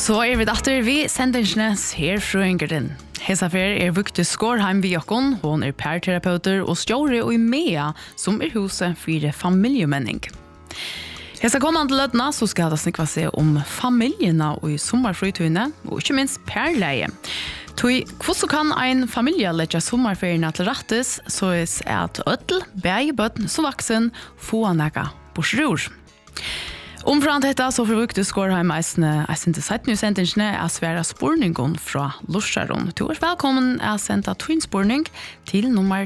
Så vi datter vi sendingsnes her fra Ingerdin. Hesafer Victor Skårheim vi jokkon, hon parterapeuter og stjåre og Mea, som huset for familjemenning. Hesa kommande lødna så skal det snikva se om familjerna og sommarfrytøyne, og ikke minst perleie. Hvordan kan en familie letja sommarferierna til rattes, så er at ødel, bægebøtten, så vaksen, få nega borsrur. Omfrant detta så får Victor Skårheim eisne til Sætnjøsendingsne er svære spurningen fra Lorsaron. Du er velkommen å sende twin-spurning til nummer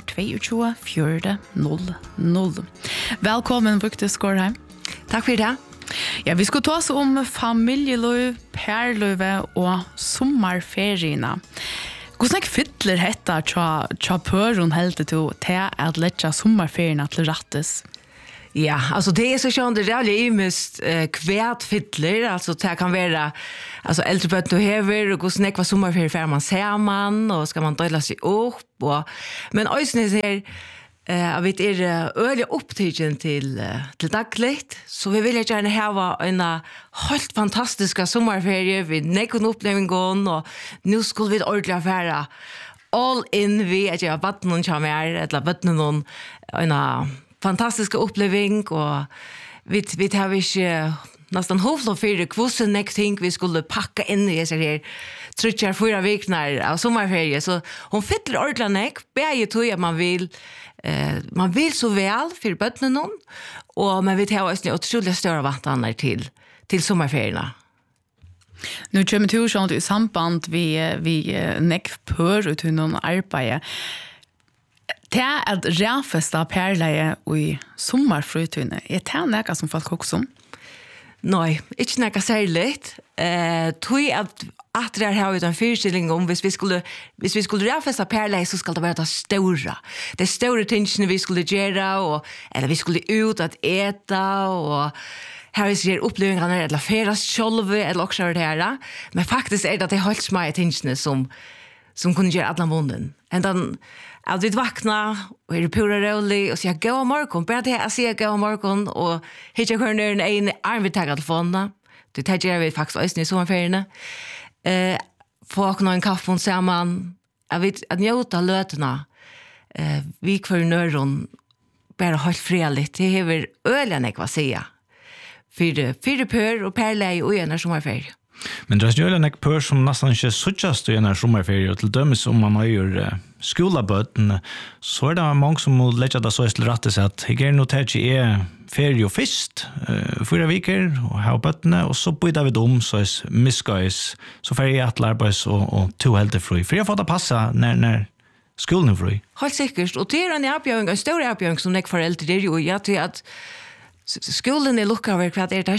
22400. Velkommen, Victor Skårheim. Takk for det. Ja, vi skulle ta oss om familjeløy, perløyve og sommarferierna. Hvordan fytler dette tja pøren helt til at letja sommarferierna til rattes? Ja, alltså det är så sjön det är ju mest kvärt fiddler, alltså det kan vara alltså äldre bönt och hever och gå snäck vad sommarferie för man ser man och ska man dela sig upp och men ösnen här jag vet öliga upptigen till dagligt så vi vill gärna ha en helt fantastiska sommarferie vid nekon upplevelsen och nu skulle vi ordentligt affära all in vi att jag vatten kommer eller vatten någon en fantastiska upplevelse och vi har inte nästan hovslå för kvossen nekting vi skulle packa in i så här trutchar 4 veckor av sommarferie så hon fyller ordentligt nek bäge tror jag man vill så väl för bötnen någon och men vi har också otroligt stora vattnar till sommarferierna. Nu kommer du sånt i samband vi nek pör ut hur någon arbetar. Det at ræfesta perleie i sommarfrytøyne, det nekka som folk også om? Nei, ikke nekka særligt. Tog at det har vi en fyrstilling om, hvis vi skulle ræfesta perleie, så skal det være det store. Det store tingene vi skulle gjøre, eller vi skulle ut at äta, og her vi ser opplevingene, eller ferast sjolve, eller også det her. Men faktisk det helt små tingene som kunne gjøre alle munnen. Ändan att vi vakna och är pura rolig och säga gå morgon bara det jag säger gå morgon och hitta kör ner en armvitagad telefonen det tar vi faktiskt ösn i sommarferierna få en kaffe samman jag vet att njuta lötena vi kvar nörron bara helt fredligt det är ölen jag säga för pör och perlej och en sommarferie. Men det är ju en pör som nästan inte suttjast i en sommarferie till dömes om man har gjort skolaböten så är det många som må lägga det så till rätt att jag är nog är ferie först 4 veckor och ha bötterna och så byter vi dem så är misgöjs så får jag att arbets och 2 helter fri för jag får det passa när skolan är fri. Helt säkert och det är en stor uppgång som jag föräldrar det är ju jag tror att skolan är lucka över kvart är det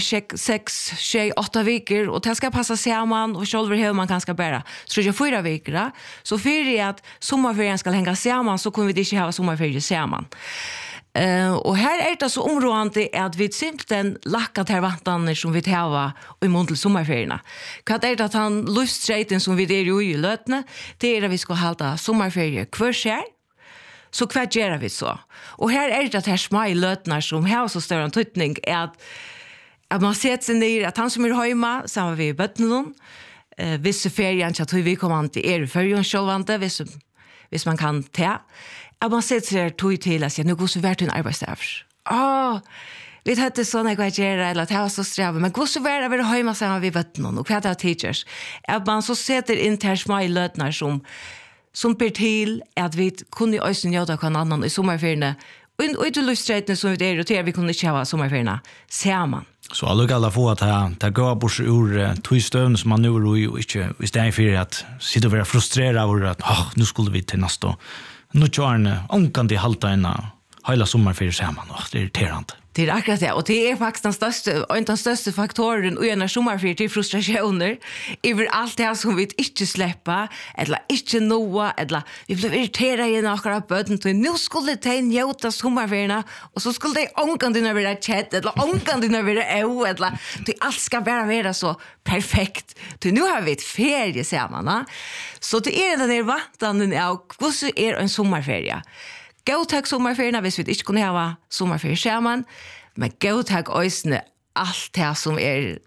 6-8 veckor och det ska passa samman och själva hur man ganska bara så jag 4 veckor så för det att sommarferien ska hänga samman så kommer vi inte ha sommarferie samman. Och här är det så områdande att vi simpelthen lackat här vattnet som vi tar i mån till sommarferierna. Vad är det att han luststrejten som vi är i lötne det är att vi ska hålla sommarferie kvar så kvart gör vi så. Och här är det här små lötnar som har så stor antydning att man sätter sig ner att han som är hemma samma vi bötnen vissa ferien så att vi kommer till ferien självante hvis man kan ta. Att man sätter sig där till att säga nu går så värt en arbetsdag. Vi hade såna kvarter eller att ha så sträva men går så värt att hemma samma vi bötnen och kvart teachers. Att man så sätter in till små lötnar som ber till att vi kunde ösna njuta kan annan i sommarferierna och inte lusträtna som vi är och vi kunde inte ha sommarferierna ser man. Så alla få att ta gå bort ur twistön som man nu och inte istället för att sitta och vara frustrerad över att nu skulle vi till nästa. Nu kör onkan det halta ena hela sommarferien ser man och det är irriterande. Det är akkurat det. Och det är faktiskt den största faktoren i en sommarferie till frustrationer över allt det här som vi inte släppa eller inte nå eller vi blev irriterade i några böden till nu skulle det njuta sommarferierna och så skulle det ångande vara chat eller ångande vara å eller till allt ska vara så perfekt. Till nu har vi ett ferie samman. Så det är den där vattnen av hur så är en sommarferie. Gå takk sommarferierna hvis vi ikke kunne ha sommarferie sammen, men gå takk øysene alt det som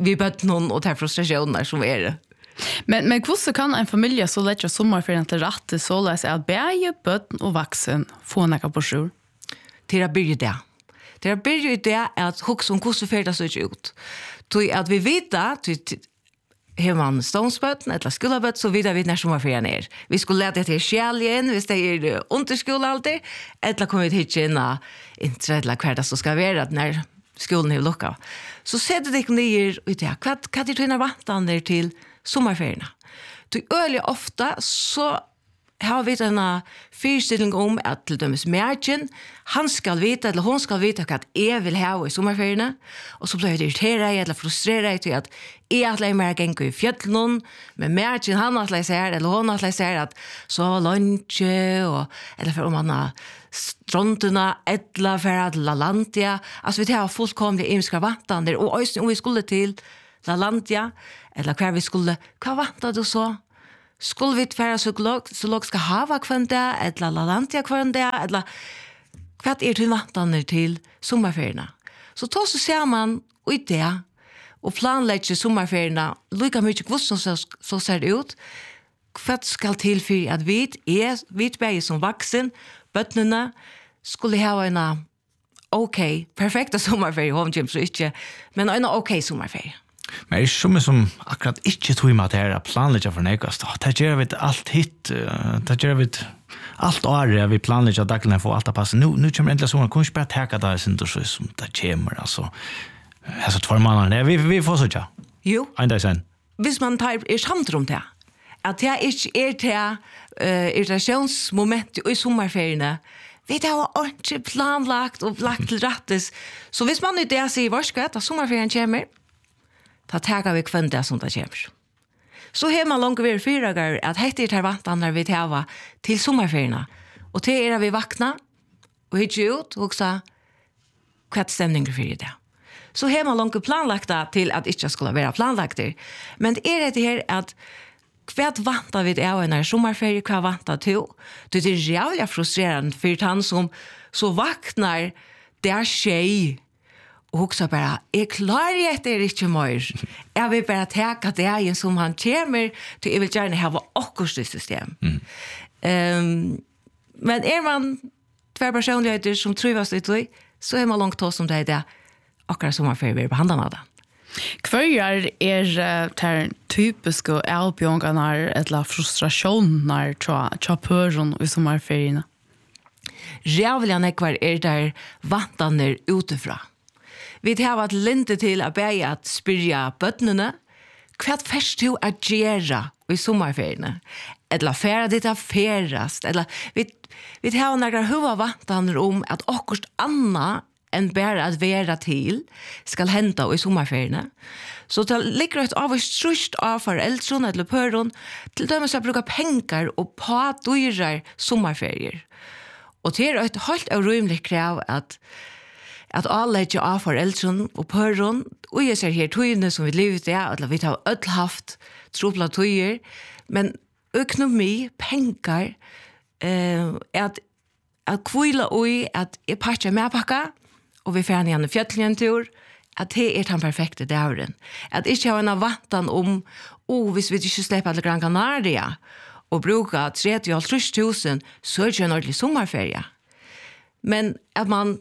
vi bøtt noen og tar frustrationer som det. Men hvordan kan en familie så lette sommerferien til rette så løs at bæge, bøtten og vaksen få noe på sjur? Til å begynne det. Til å begynne det at hukse om hvordan ferien ser ut. Til at vi vet at har man stånsbøtten eller skolebøtt, så vet vi når sommerferien Vi skulle lete til skjælgen hvis det underskole alltid, eller kommer vi til inn og eller hva det så skal være når skolen er lukket. Så setter det ned ut det. Hva er dine vantene til sommerferien? Til øyelig ofte så har vi denne fyrstilling om at til dømes mærken, han skal vite, eller hon skal vite hva jeg vil ha i sommerferiene, og så blir jeg irriteret eller frustreret til at jeg har lagt mer gjengen i fjøtlen, men mærken han har lagt seg eller hon har lagt seg at så lunsje, eller for om han har strontene, eller for at LaLandia, altså vi tar fullkomlig imiske vantene, og om vi skulle til LaLandia, eller hva vi skulle, hva vantet du så? Skulle vi fære så låg skal hava kvende, eller LaLandia kvende, eller hva til vantene til sommerferiene? Så så ser man ut det, og planlegger sommerferiene, lika mye hvordan så ser det ut, hva skal til for at vi bare som vaksen, bøttene, skulle ha en perfekta sommerferie, så ikke, men en sommerferie. Men det er som akkurat ikke tog med at det er planlegger for nekast. Det gjør vi alt hit, det gjør vi alt året vi planlegger dagene for alt å passe. Nå kommer endelig sånn, kunne ikke bare teka det som det kommer, altså. Altså, 2 måneder, vi får så ikke. Jo. En dag sen. Hvis man tar samtrum til, at det ikke til irritasjonsmoment i sommerferiene, vi har ikke planlagt og lagt til rettes. Så hvis man i det sier, varskvæt, at sommerferien kommer, da tager vi kvende som det kommer. Så har man langt vært 4 ganger at hette er vantene vi tar til sommerferiene. Og til vi vakna og hittet ut og sa hva stemninger for det. Så har man langt planlagt det til at det ikke skulle være planlagt det. Men det det her at hva vantar vi av en sommerferie, hva vantar til? Det er jævlig frustrerende for han som så vaknar der skjer og hugsa bara, jeg klarer at det ikke mer. Jeg vil bare teka det som han kommer til jeg vil gjerne ha akkurat det system. Men man 2 personligheter som trivas litt i, så man langt til som det det akkurat sommerferie vi behandler av det. Hver de typiske avbjørngene eller frustrasjoner til pøren i sommerferiene? Rævlig hver der vantene utifra. Vi har vært lente til å be at spyrja bøttene, hva først du å gjøre i sommerferiene? Eller fære ditt av færast? Eller vi har noen hovedvantene om at akkurat annet enn bare at være til skal hente i sommerferiene. Så det ligger et av oss trusht av foreldrene eller pøren til dømes å bruke penger og pådyrer sommerferier. Og det et helt urimelig krav at alle ikke av foreldrene og pøren, og jeg ser her tøyene som vi lever det, eller vi har ødel haft tropla tøyer, men økonomi, penger, at kvile og at jeg pakker med pakka, og vi får igjen i fjøtlen en tur, at det den perfekte døren. At ikke ha en vantan om, hvis vi ikke slipper alle Gran Canaria, og bruker 30-50 000, så er det ikke en ordentlig sommerferie. Men at man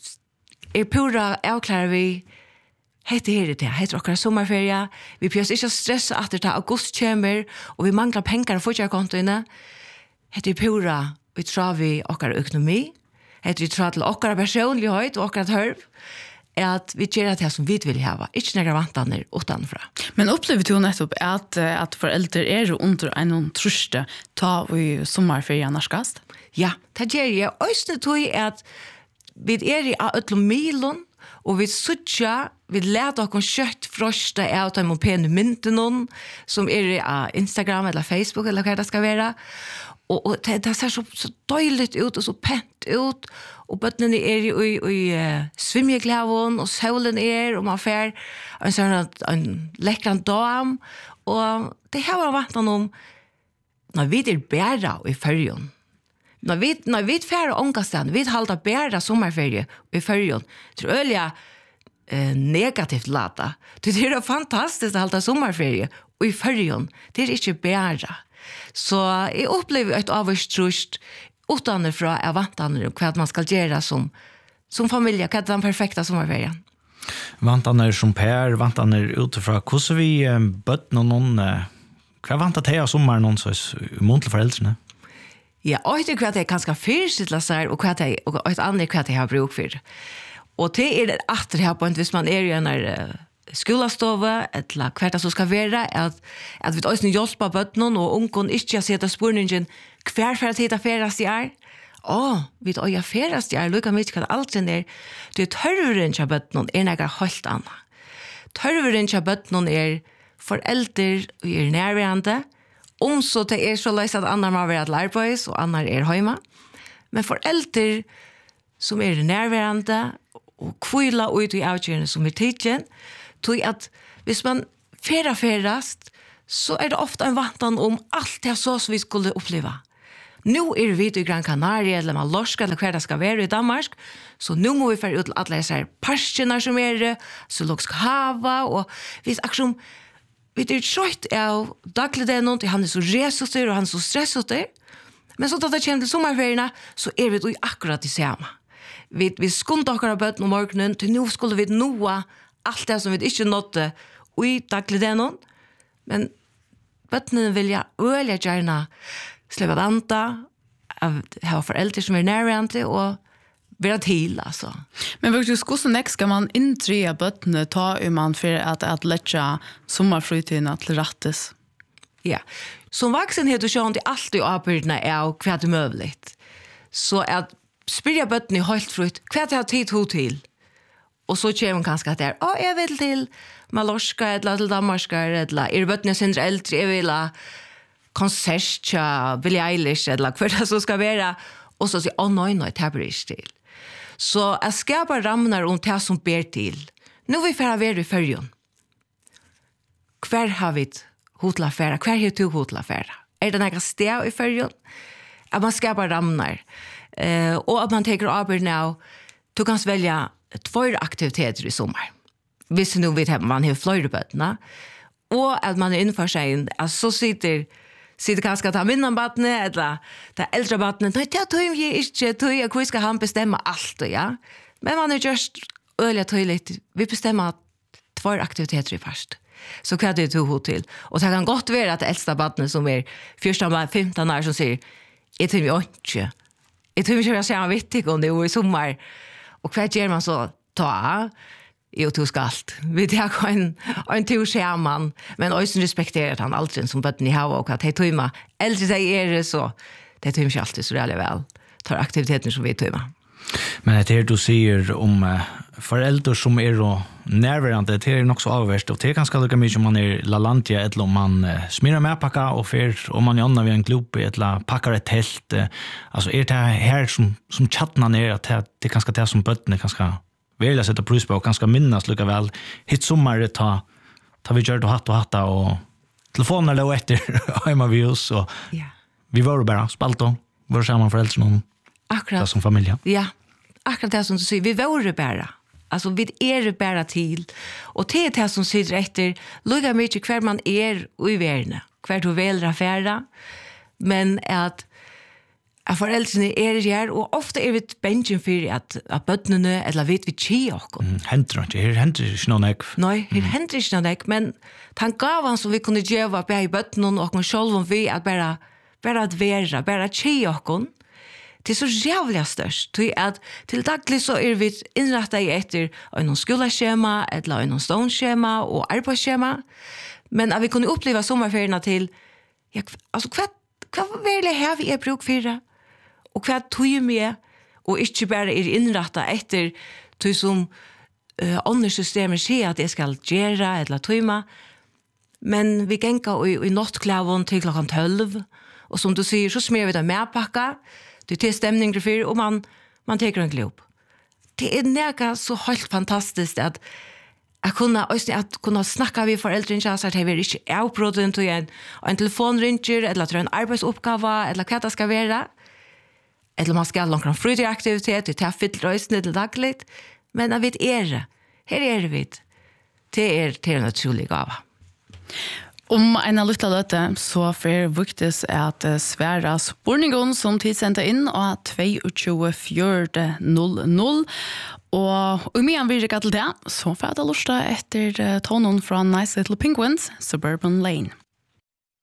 pura avklarer vi heter akkurat sommerferie, vi prøver ikke å stresse at det august kommer, og vi mangler penger og fortsatt-kontoene. Heter pura, vi tror vi akkurat økonomi, heter vi tror til akkurat personlighet og akkurat hørv, at vi gjør det som vi vil ha, ikke noen vantene utenfra. Men opplever du nettopp at foreldre under en truste ta i sommerferie norskast? Ja, det gjør jeg. Øyne tog at vi i Øtlomilon, og vi suttja, vi leder oss kjøtt frosta av de pene myndene, som i Instagram eller Facebook, eller hva det skal være. Og det ser så døylig ut, og så pent ut, og bøttene i svimmeglæven, og solen og man får en lekkere dam, og det her var vantan om, når vi bæra i førjen, Når vi færre omkastan, vi halda bæra sommerferie i førjon, tror jeg negativt lata. Det är fantastiskt att hålla sommarferie och i färjan. Det är inte bara. Så jag upplever ett avstrust utanifrån av vantan och vad man ska göra som familj. Vad är den perfekta sommarferien? Vantan som Per, vantan utifrån. Hur vi bött någon vad vantar det av sommar någon så muntlig föräldrarna? Ja, och det är det ganska fyrsittla sig och vad det och ett annat vad det har bruk för. Och det är det att det här på en vis man är ju när skolastova eller kvarta så ska vara att vi också hjälpa bötnon och ungkon inte sätta spårningen kvar för att hitta färast i är. Vi då jag färast i är lukka mycket att allt sen där det törren jag bötnon är några helt annat. Törren jag bötnon är föräldrar och är närvarande. Så det är så lätt att andra må vara lärboys och andra är hemma. Men föräldrar som är närvarande och kvilla ut i avgörande som är tidsen, tror jag att hvis man färast så är det ofta en vantan om allt det så som vi skulle uppleva. Nu är vi i Gran Canaria eller Mallorca eller hver det ska vara i Danmark, så nu må vi få ut alla dessa parkerna som är det, så lågt ska hava och vi akkurat vi är trött av dagligdagen, han är så resuster och han är så stressor. Men så då det kommer till sommarferierna så är vi då akkurat det samma. Vi skulle åka på böten om morgonen, till nu skulle vi nå allt det som vi inte nådde i dagligdagen. Men bötnen vill jag öliga gärna släppa danta, ha föräldrar som är närvarande och vara till alltså. Men faktiskt hur så nästa ska man intrea bötne ta man för att lägga sommarfritiden till rättes. Ja. Som vuxen heter så inte alltid avbrytna är kvart möjligt. Så att spyrja bötne helt fritt, kvart har tid till. Och så kommer man kanske att det jag vill till Mallorca eller till Danmark eller bötne sin äldre jag vill konsert till Billie Eilish eller kvart det så ska vara och så säger nej det blir inte till. Så jag skapar ramnar om det som ber till. Nu vi får vara i färjan. Kvar har vi hotla färra? Kvar har du hotla färra? Är det några steg i färjan? Att man skapar ramnar. Och att man tänker av nu. Du kan välja 2 aktiviteter i sommar. Hvis nu vet man har flöjrebötterna. Och att man inför sig så sitter kanske att ha minnan vattnet eller det äldre vattnet. Nej, det tror jag inte. Jag ska han bestämma allt, ja. Men man är just öliga tydligt. Vi bestämmer 2 aktiviteter i först. Så vad det du till. Och det kan gott vara att det äldsta vattnet som är 14-15 år som säger jag tror jag inte. Jag tror jag ska vittig om det är i sommar. Och vad gör man så? Jo, du ska allt. Vi tar en tur skärman, men också respekterar han alltid som bötten i hava och att det tog äldre sig det så det tog inte alltid så väldigt väl. Tar aktiviteter som vi tog. Men det du säger om föräldrar som är närvarande, det är nog så avvärst och det är ganska lika mycket om man är lalantia eller om man smirar med packa och om man gör vid en klubb eller packar ett tält. Alltså är det här som chattnar ner att det är ganska det som bötten är ganska vill sätta pris på och ganska minnas lika väl hit sommar ta vi gör då hatta och telefonen låg efter hemma vid oss och vi var bara spalto var samman föräldrar någon akkurat som familj. Ja, akkurat det som du säger, vi var bara. Alltså vi är bara till och det är det som sitter efter lugga mycket kvar man är i världen. Kvar du väl affära men att föräldrarna är här och ofta är vi bänken för att bötterna eller vet vi tjej och händer inte någon ägg. Nej, det händer inte någon ägg, men tanken som vi kunde göra på i bötterna och man själv om vi att bara att vara, bara tjej och det är så jävla störst. Till daglig så är vi inrättade efter en skolaschema eller en stonschema och arbetsschema. Men att vi kunde uppleva sommarferierna till alltså vad vill jag vi är bruk för det? Och vad tog ju med och inte bara är inrättade efter det som andra systemer säger att det ska göra eller tøyma. Men vi gänga i nattklävon till klockan 12 och som du säger så smer vi det med packa. Det är stämning för och man tar en glob. Det är näga så helt fantastiskt att kunna snacka med föräldrarna så att det är inte avbrotten till en telefonringer eller till en arbetsuppgave eller vad det ska vara. Eller man ska ha långt fritidsaktivitet, det är fyllt röjsning till dagligt. Men jag vet det Her vi. Det en utrolig gava. Om en av lytta løte, så får viktig at svære spurningen som tidsendte inn av 22.4.00. Og om igjen vil ikke til det, så får jeg da lyst etter tonen fra Nice Little Penguins, Suburban Lane.